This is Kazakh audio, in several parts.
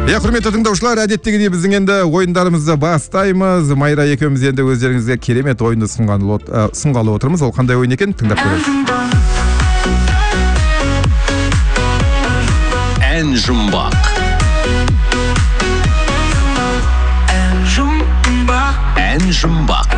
Құрметті тыңдаушылар, әдеттегідей біздің енді ойындарымызды бастаймыз. Майра екеуміз енді өздеріңізге керемет ойынды сұнғалы отырмыз. Ол қандай ойын екен? Тыңдап көрейік. Ән жұмбақ. Ән жұмбақ.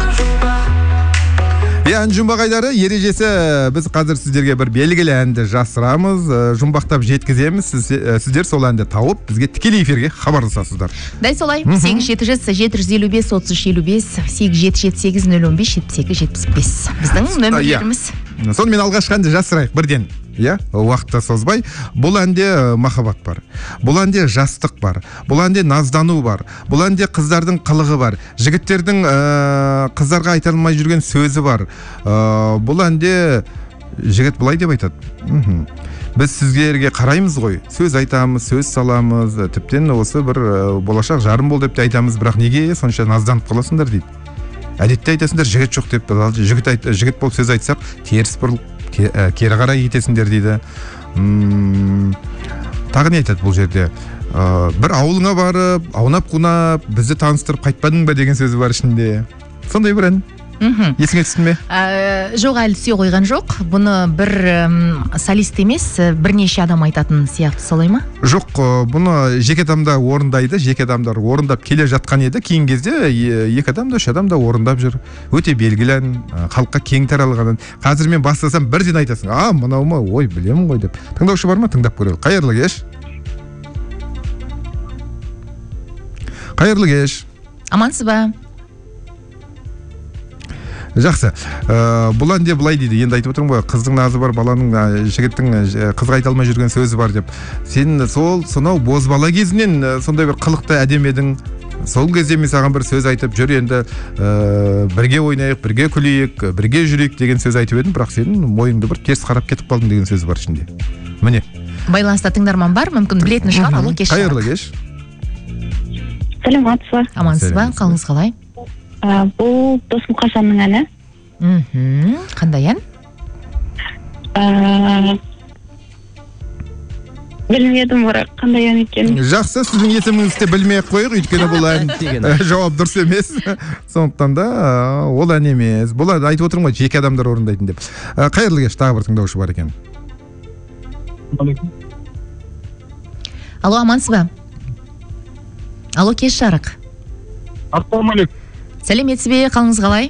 Ән жұмбақ айлары ережесі, біз қазір сіздерге бір белгілі әнді жасырамыз, жұмбақтап жеткіземіз. Сіздер сол әнді тауып, бізге тікелей эфирге хабарласасыздар. Дәл солай, 877-755-3355, 877-815-78-75. Біздің нөмірлеріміз. Сонымен алғашқы әнді жасырайық бірден. Уақытта созбай. Бұл әнде махаббат бар. Бұл әнде жастық бар. Бұл әнде наздану бар. Бұл әнде қыздардың қылығы бар. Жігіттердің қыздарға айта алмай жүрген сөзі бар. Бұл әнде жігіт былай деп айтады. Біз сіздерге қараймыз ғой. Сөз айтамыз, сөз саламыз. Тіптен осы бір болашақ жарым бол деп те айтамыз, бірақ неге сонша назданып қаласыңдар дейді. Әдетте айтасыңдар, жігіт жоқ деп, жігіт болып сөз айтсақ, теріс бұрылып кері қарай кетесіңдер дейді. Тағы не айтады бұл жерде? Бір ауылыңа барып, аунап-қунап, бізді таныстырып қайтпадың ба деген сөзі бар ішінде. Сондай бір ән. Есіңе түсті ме? Жоқ, әлі сүйе қойған жоқ. Бұны бір солист емес, бірнеше адам айтатын сияқты, солай ма? Жоқ, бұны жеке адамдар орындайды, жеке адамдар орындап келе жатқан еді. Кейін кезде екі адам да, үш адам да орындап жүр. Өте белгілі ән, халыққа кең таралған ән. Қазір мен бастасам бірден айтасың, мынау ма, ой, білемін ғой деп. Тыңдаушы бар ма? Тыңдап көрелік. Қайырлы кеш. Қайырлы кеш. Амансыз ба? Жақсы. Бұл әнде былай дейді, енді айтып отырмын ғой, қыздың назы бар, баланың, жігіттің қызға айта алмай жүрген сөзі бар деп. Сен сонау бозбала кезінен сондай бір қылықты әдем едің. Сол кезде мен саған бір сөз айтып жүр, енді бірге ойнайық, бірге күлейік, бірге жүрейік деген сөз айтып едім, бірақ сен мойыңды бір теріс қарап кетіп қалдың деген сөз бар ішінде. Міне. Байланыста тыңдарман бар, мүмкін білетін шығар. Алло, кеш. Қайырлы кеш. Сәлеметсіз ба? Амансыз ба? Қалыңыз қалай? Бұл Досмұқасанның әні. Қандай ән? Білмедім, бірақ қандай ән екен. Жақсы, сіздің есіміңізді білмей қойық, өйткені бұл ән жауап дұрыс емес. Сондықтан да ол ән емес. Бұл ән айтып отырмын ғой, жеке адамдар орындайтын деп. Қайырлы кеш, тағы бір тыңдаушы бар екен. Алло, амансыз ба? Алло, кеш жарық. Ассалаумалейкум. Сәлеметсіз бе, қалыңыз қалай?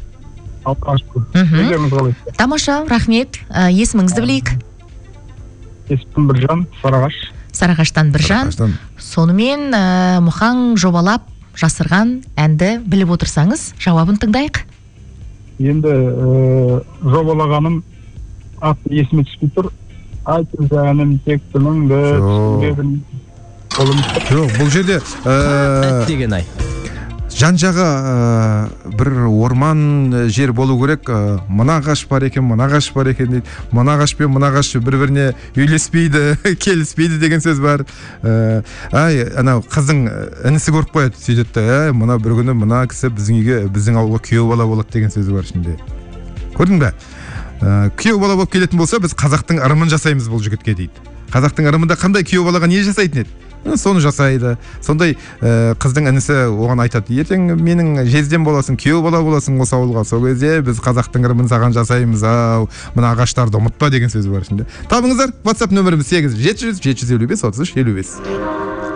Тамаша, рахмет. Есіміңізді білейік? Есімім Біржан, Сарыағаш. Сарыағаштан Біржан. Сонымен Мұхаң жобалап жасырған әнді біліп отырсаңыз, жауабын тыңдайық. Енді жобалағаным есіме түспей тұр. Айтыз әнім тек түніңді түсінбедім. Жоқ, бұл жерде деген ай. жан-жағы бір орман жер болу керек. Мына ағаш бар екен, мына ағаш бар екен дейді. Мына ағаш пен мына ағаш бір-біріне үйлеспейді, келіспейді деген сөз бар. Анау қыздың інісі көріп қояды, сөйтеді, мына бір күні мына кісі біздің үйге, біздің ауылға күйеу бала болады деген сөзі бар ішінде. Көрдің бе? Күйеу бала болып келетін болса, біз қазақтың ырымын жасаймыз бұл жігітке дейді. Қазақтың ырымында қандай күйеу балаға не жасайтын еді? Соны жасайды. Сондай қыздың інісі оған айтады, ертең менің жездем боласың, күйеу бала боласың осы ауылға. Сол кезде біз қазақтың ырымын саған жасаймыз, мына ағаштарды ұмытпа деген сөз бар ішінде. Табыңыздар, WhatsApp нөміріміз 8 700 755 33 55.